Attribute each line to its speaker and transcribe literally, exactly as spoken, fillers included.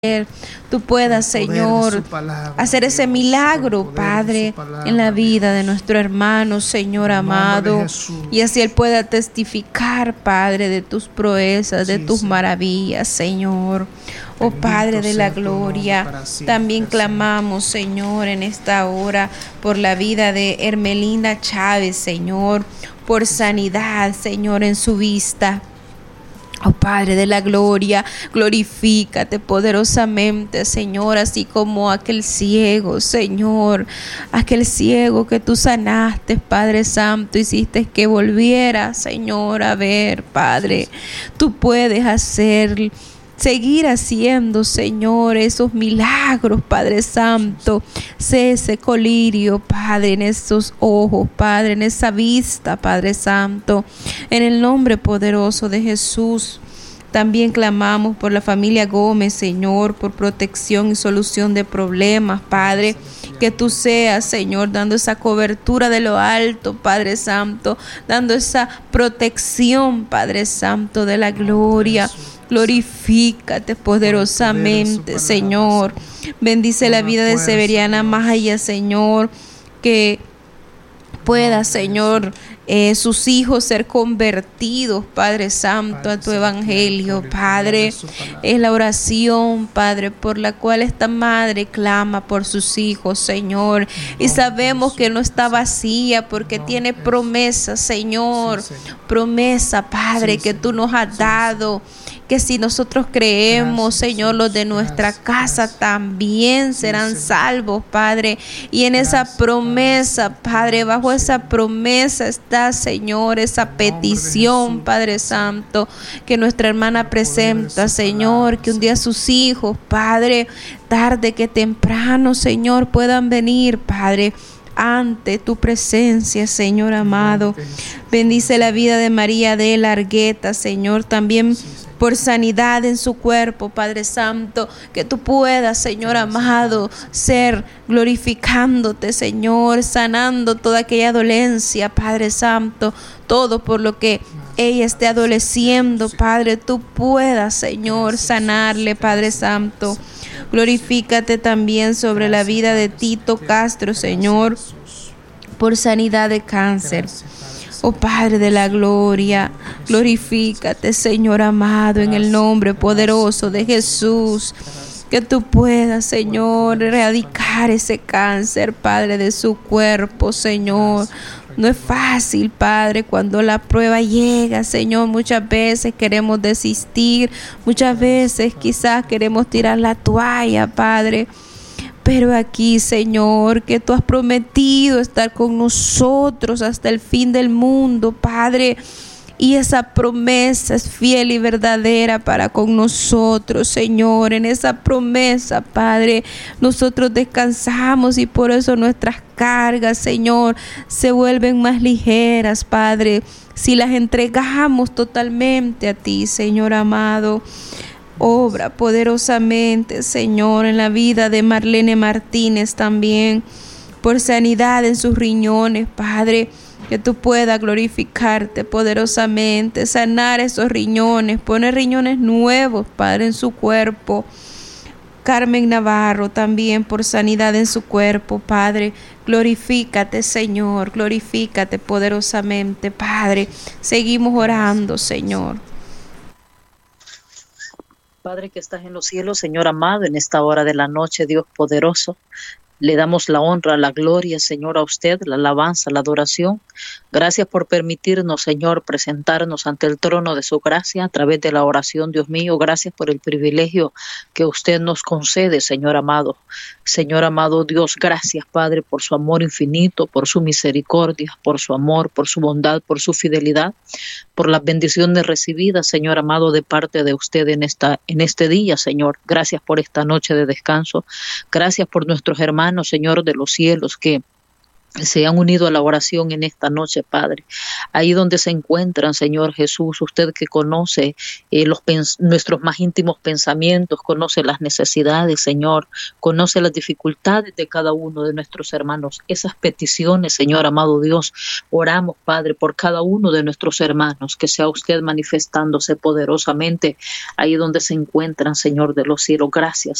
Speaker 1: tú puedas, Señor, hacer ese milagro, Padre, en la vida de nuestro hermano, Señor amado, y así él pueda testificar, Padre, de tus proezas, de tus maravillas, Señor. Oh Padre de la gloria, también clamamos, Señor, en esta hora por la vida de Hermelinda Chávez, Señor, por sanidad, Señor, en su vista. Oh Padre de la gloria, glorifícate poderosamente, Señor, así como aquel ciego, Señor, aquel ciego que tú sanaste, Padre Santo, hiciste que volviera, Señor, a ver, Padre. Tú puedes hacer, seguir haciendo, Señor, esos milagros, Padre Santo. Sé ese colirio, Padre, en esos ojos, Padre, en esa vista, Padre Santo. En el nombre poderoso de Jesús. También clamamos por la familia Gómez, Señor, por protección y solución de problemas, Padre. Que tú seas, Señor, dando esa cobertura de lo alto, Padre Santo, dando esa protección, Padre Santo, de la gloria. Glorifícate poderosamente, Señor. Bendice la vida de Severiana Maya, Señor, que pueda, Señor, eh, sus hijos ser convertidos, Padre Santo, a tu evangelio, Padre. Es la oración, Padre, por la cual esta madre clama por sus hijos, Señor. Y sabemos que no está vacía porque tiene promesa, Señor. Promesa, Padre, que tú nos has dado. Que si nosotros creemos, Señor, los de nuestra casa también serán salvos, Padre. Y en esa promesa, Padre, bajo esa promesa está, Señor, esa petición, Padre Santo, que nuestra hermana presenta, Señor, que un día sus hijos, Padre, tarde que temprano, Señor, puedan venir, Padre, ante tu presencia, Señor amado. Bendice la vida de María de la Argueta, Señor, también por sanidad en su cuerpo, Padre Santo, que tú puedas, Señor amado, ser glorificándote, Señor, sanando toda aquella dolencia, Padre Santo, todo por lo que ella esté adoleciendo, Padre, tú puedas, Señor, sanarle, Padre Santo. Glorifícate también sobre la vida de Tito Castro, Señor, por sanidad de cáncer. Oh Padre de la gloria, glorifícate, Señor amado, en el nombre poderoso de Jesús. Que tú puedas, Señor, erradicar ese cáncer, Padre, de su cuerpo, Señor. No es fácil, Padre, cuando la prueba llega, Señor. Muchas veces queremos desistir, muchas veces quizás queremos tirar la toalla, Padre. Pero aquí, Señor, que tú has prometido estar con nosotros hasta el fin del mundo, Padre. Y esa promesa es fiel y verdadera para con nosotros, Señor. En esa promesa, Padre, nosotros descansamos y por eso nuestras cargas, Señor, se vuelven más ligeras, Padre, si las entregamos totalmente a ti, Señor amado. Obra poderosamente, Señor, en la vida de Marlene Martínez también, por sanidad en sus riñones, Padre. Que tú puedas glorificarte poderosamente, sanar esos riñones, poner riñones nuevos, Padre, en su cuerpo. Carmen Navarro también por sanidad en su cuerpo, Padre. Glorifícate, Señor, glorifícate poderosamente, Padre. Seguimos orando, Señor.
Speaker 2: Padre que estás en los cielos, Señor amado, en esta hora de la noche, Dios poderoso, le damos la honra, la gloria, Señor, a usted, la alabanza, la adoración. Gracias por permitirnos, Señor, presentarnos ante el trono de su gracia a través de la oración, Dios mío. Gracias por el privilegio que usted nos concede, Señor amado. Señor amado Dios, gracias, Padre, por su amor infinito, por su misericordia, por su amor, por su bondad, por su fidelidad, por las bendiciones recibidas, Señor amado, de parte de usted en esta, en este día, Señor. Gracias por esta noche de descanso. Gracias por nuestros hermanos, Señor, de los cielos, que se han unido a la oración en esta noche, Padre. Ahí donde se encuentran, Señor Jesús, usted que conoce eh, los nuestros más íntimos pensamientos, conoce las necesidades, Señor, conoce las dificultades de cada uno de nuestros hermanos. Esas peticiones, Señor amado Dios, oramos, Padre, por cada uno de nuestros hermanos, que sea usted manifestándose poderosamente ahí donde se encuentran, Señor de los cielos. Gracias,